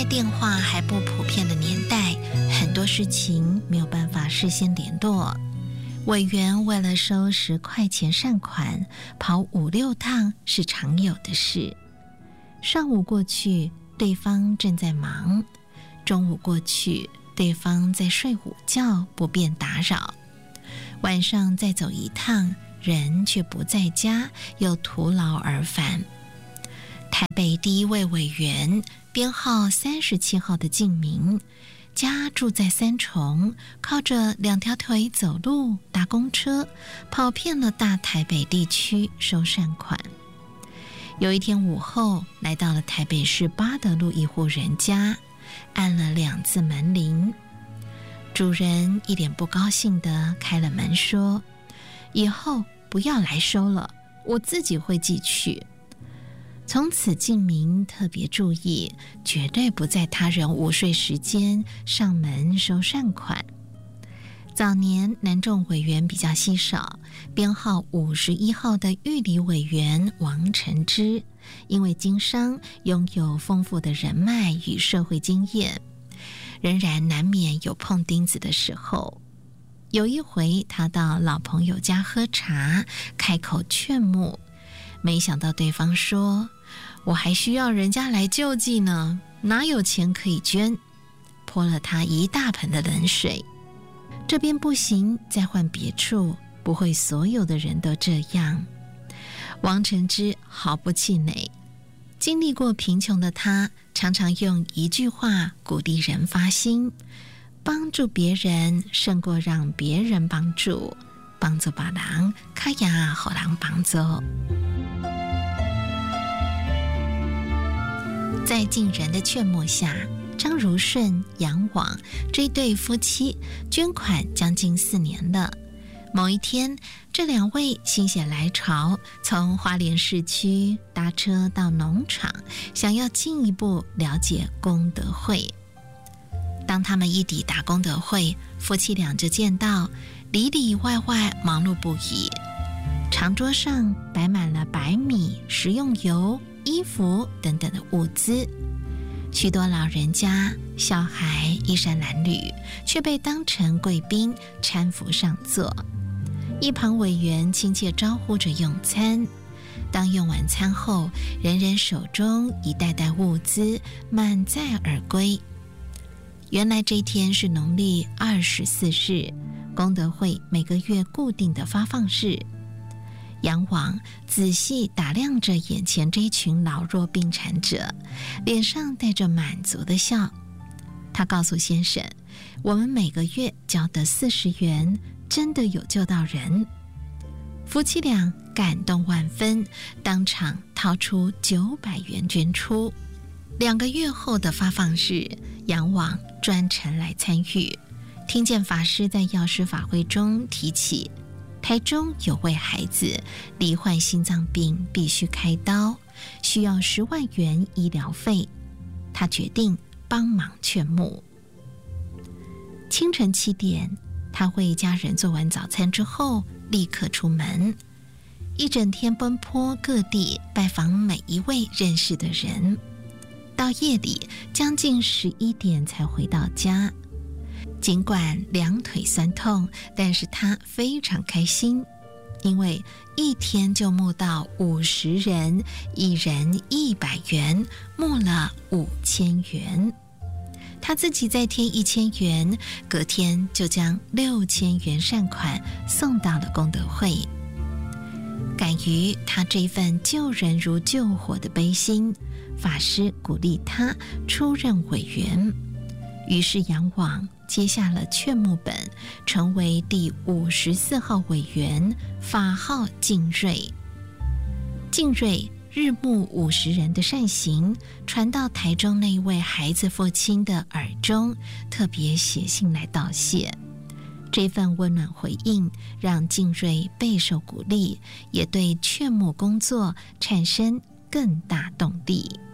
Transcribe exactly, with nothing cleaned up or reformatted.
电话还不普遍的年代，很多事情没有办法事先联络。委员为了收十块钱善款，跑五六趟是常有的事。上午过去，对方正在忙；中午过去，对方在睡午觉，不便打扰。晚上再走一趟，人却不在家，又徒劳而返。台北第一位委员，编号三十七号的敬明，家住在三重，靠着两条腿走路、搭公车，跑遍了大台北地区收善款。有一天午后，来到了台北市八德路一户人家，按了两次门铃。主人一脸不高兴地开了门，说：“以后不要来收了，我自己会寄去。”从此敬明特别注意，绝对不在他人午睡时间上门收善款。早年南众委员比较稀少，编号五十一号的玉里委员王承之，因为经商拥有丰富的人脉与社会经验，仍然难免有碰钉子的时候。有一回他到老朋友家喝茶，开口劝募，没想到对方说：“我还需要人家来救济呢，哪有钱可以捐？”泼了他一大盆的冷水。这边不行，再换别处，不会所有的人都这样。王承之毫不气馁，经历过贫穷的他，常常用一句话鼓励人发心，帮助别人胜过让别人帮助，帮助别人较也予人帮助。在敬人的劝募下，张如顺、杨网这对夫妻捐款将近四年了。某一天，这两位心血来潮，从花莲市区搭车到农场，想要进一步了解功德会。当他们一抵达功德会，夫妻俩就见到里里外外忙碌不已，长桌上摆满了白米、食用油、衣服等等的物资。许多老人家、小孩衣衫褴褛，却被当成贵宾搀扶上座。一旁委员亲切招呼着用餐。当用完餐后，人人手中一袋袋物资满载而归。原来这一天是农历二十四日，功德会每个月固定的发放日。杨网仔细打量着眼前这一群老弱病残者，脸上带着满足的笑。他告诉先生，我们每个月交的四十元真的有救到人。夫妻俩感动万分，当场掏出九百元捐出。两个月后的发放日，杨网专程来参与，听见法师在药师法会中提起台中有位孩子罹患心脏病，必须开刀，需要十万元医疗费。他决定帮忙劝募。清晨七点，他为家人做完早餐之后，立刻出门，一整天奔波各地，拜访每一位认识的人。到夜里将近十一点才回到家。尽管两腿酸痛，但是他非常开心，因为一天就募到五十人，一人一百元，募了五千元。他自己再添一千元，隔天就将六千元善款送到了功德会。感于他这份救人如救火的悲心，法师鼓励他出任委员。于是杨网接下了劝募本，成为第五十四号委员，法号敬瑞。敬瑞日募五十人的善行传到台中那位孩子父亲的耳中，特别写信来道谢。这份温暖回应让敬瑞备受鼓励，也对劝募工作产生更大动力。